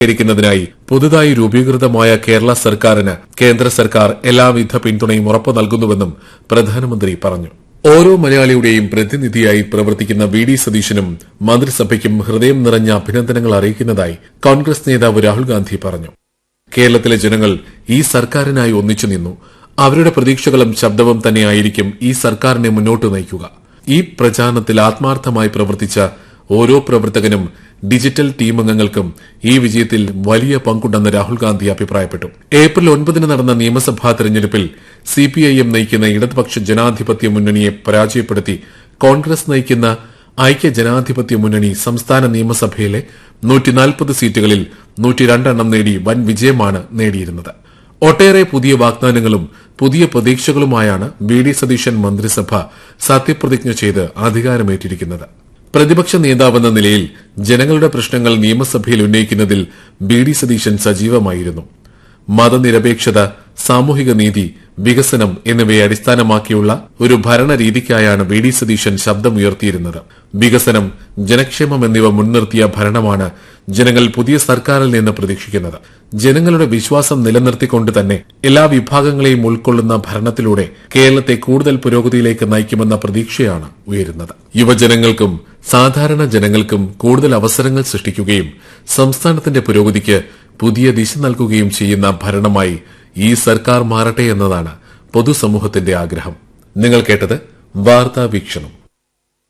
ിക്കുന്നതിനായി പുതുതായി രൂപീകൃതമായ കേരള സർക്കാരിന് കേന്ദ്ര സർക്കാർ എല്ലാവിധ പിന്തുണയും ഉറപ്പു നൽകുന്നുവെന്നും പ്രധാനമന്ത്രി പറഞ്ഞു. ഓരോ മലയാളിയുടെയും പ്രതിനിധിയായി പ്രവർത്തിക്കുന്ന വി.ഡി. സതീശനും മന്ത്രിസഭയ്ക്കും ഹൃദയം നിറഞ്ഞ അഭിനന്ദനങ്ങൾ അറിയിക്കുന്നതായി കോൺഗ്രസ് നേതാവ് രാഹുൽ ഗാന്ധി പറഞ്ഞു. കേരളത്തിലെ ജനങ്ങൾ ഈ സർക്കാരിനായി ഒന്നിച്ചു നിന്നു. അവരുടെ പ്രതീക്ഷകളും ശബ്ദവും തന്നെയായിരിക്കും ഈ സർക്കാരിനെ മുന്നോട്ട് നയിക്കുക. ഈ പ്രചാരണത്തിൽ ആത്മാർത്ഥമായി പ്രവർത്തിച്ച ഓരോ പ്രവർത്തകനും ഡിജിറ്റൽ ടീം അംഗങ്ങൾക്കും ഈ വിജയത്തിൽ വലിയ പങ്കുണ്ടെന്ന് രാഹുൽ ഗാന്ധി അഭിപ്രായപ്പെട്ടു. ഏപ്രിൽ 9 നടന്ന നിയമസഭാ തെരഞ്ഞെടുപ്പിൽ സിപിഐഎം നയിക്കുന്ന ഇടതുപക്ഷ ജനാധിപത്യ മുന്നണിയെ പരാജയപ്പെടുത്തി കോൺഗ്രസ് നയിക്കുന്ന ഐക്യ ജനാധിപത്യ മുന്നണി സംസ്ഥാന നിയമസഭയിലെ 140 സീറ്റുകളിൽ 102 എണ്ണം നേടി വൻ വിജയമാണ് നേടിയിരുന്നത്. ഒട്ടേറെ പുതിയ വാഗ്ദാനങ്ങളും പുതിയ പ്രതീക്ഷകളുമായാണ് വി.ഡി. സതീശൻ മന്ത്രിസഭ സത്യപ്രതിജ്ഞ ചെയ്ത് അധികാരമേറ്റിരിക്കുന്നത്. പ്രതിപക്ഷ നേതാവെന്ന നിലയിൽ ജനങ്ങളുടെ പ്രശ്നങ്ങൾ നിയമസഭയിൽ ഉന്നയിക്കുന്നതിൽ വി.ഡി. സതീശൻ സജീവമായിരുന്നു. മതനിരപേക്ഷത, സാമൂഹിക നീതി, വികസനം എന്നിവയെ അടിസ്ഥാനമാക്കിയുള്ള ഒരു ഭരണരീതിക്കായാണ് വി.ഡി. സതീശൻ ശബ്ദമുയർത്തിയിരുന്നത്. വികസനം, ജനക്ഷേമം എന്നിവ മുൻനിർത്തിയ ഭരണമാണ് ജനങ്ങൾ പുതിയ സർക്കാരിൽ നിന്ന് പ്രതീക്ഷിക്കുന്നത്. ജനങ്ങളുടെ വിശ്വാസം നിലനിർത്തിക്കൊണ്ട് തന്നെ എല്ലാ വിഭാഗങ്ങളെയും ഉൾക്കൊള്ളുന്ന ഭരണത്തിലൂടെ കേരളത്തെ കൂടുതൽ പുരോഗതിയിലേക്ക് നയിക്കുമെന്ന പ്രതീക്ഷയാണ് ഉയരുന്നത്. യുവജനങ്ങൾക്കും സാധാരണ ജനങ്ങൾക്കും കൂടുതൽ അവസരങ്ങൾ സൃഷ്ടിക്കുകയും സംസ്ഥാനത്തിന്റെ പുരോഗതിക്ക് പുതിയ ദിശ നൽകുകയും ചെയ്യുന്ന ഭരണമായി ഈ സർക്കാർ മാറട്ടെ എന്നതാണ് പൊതുസമൂഹത്തിന്റെ ആഗ്രഹം. നിങ്ങൾ കേട്ടത് വാർത്താ വീക്ഷണം.